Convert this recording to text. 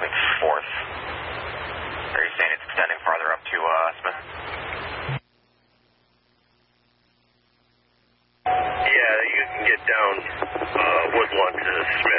think 4th. Are you saying it's extending farther up to Smith? Yeah, you can get down Woodlawn to Smith.